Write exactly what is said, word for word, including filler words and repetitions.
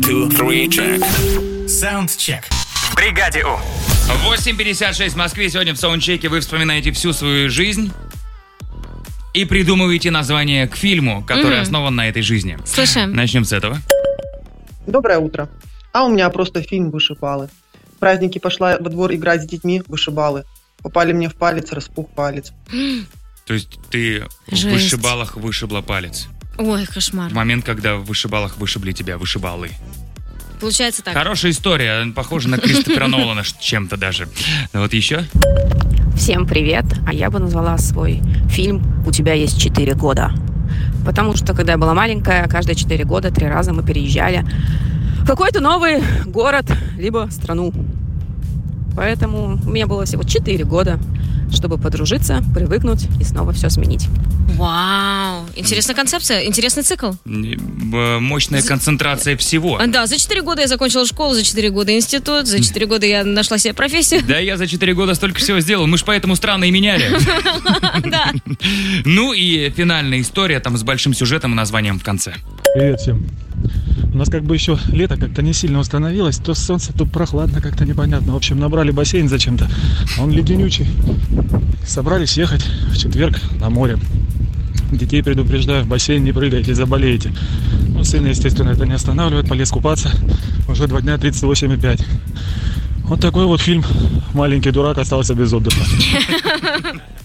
two, three, check. Саундчек. В бригаде У. восемь пятьдесят шесть в Москве. Сегодня в саундчеке вы вспоминаете всю свою жизнь и придумываете название к фильму, который mm-hmm. основан на этой жизни. Слушаем. Начнем с этого. Доброе утро. А у меня просто фильм «Вышибалы». В праздники пошла во двор играть с детьми вышибалы. Попали мне в палец, распух палец. То есть ты Жесть. в вышибалах вышибла палец? Ой, кошмар. В момент, когда в вышибалах вышибли тебя вышибалы. Получается так. Хорошая история, похожа на Кристофера Нолана чем-то даже. Ну вот еще. Всем привет, а я бы назвала свой фильм «У тебя есть четыре года». Потому что, когда я была маленькая, каждые четыре года, три раза мы переезжали в какой-то новый город, либо страну. Поэтому у меня было всего четыре года, чтобы подружиться, привыкнуть и снова все сменить. Вау, интересная концепция, интересный цикл. Мощная концентрация всего. Да, за четыре года я закончила школу, за четыре года институт, за четыре года я нашла себе профессию. Да, я за четыре года столько всего сделал, мы ж поэтому странно и меняли. Да. Ну и финальная история там с большим сюжетом и названием в конце. Привет всем. У нас как бы еще лето как-то не сильно установилось. То солнце, то прохладно, как-то непонятно. В общем, набрали бассейн зачем-то. А он леденючий. Собрались ехать в четверг на море. Детей предупреждаю, в бассейн не прыгайте, заболеете. Ну, сына, естественно, это не останавливает. Полез купаться. Уже два дня тридцать восемь и пять. Вот такой вот фильм. Маленький дурак остался без отдыха.